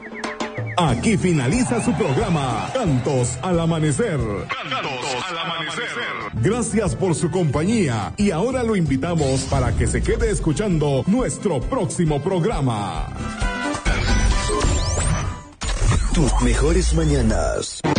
Aquí finaliza su programa Cantos al Amanecer. Cantos al Amanecer. Gracias por su compañía y ahora lo invitamos para que se quede escuchando nuestro próximo programa. Tus mejores mañanas.